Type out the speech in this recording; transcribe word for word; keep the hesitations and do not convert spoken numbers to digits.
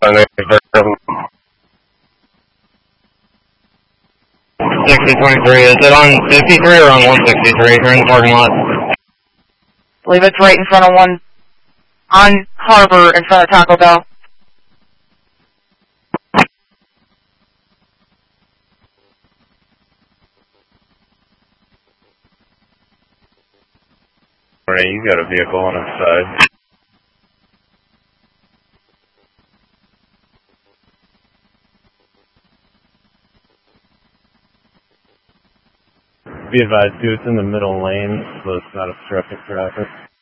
sixty twenty-three, is it on fifty-three or on one sixty-three? You're in the parking lot. I believe it's right in front of one, on Harbor, in front of Taco Bell. Alright, you got a vehicle on its side. Be advised, too, it's in the middle lane, so it's not obstructing traffic.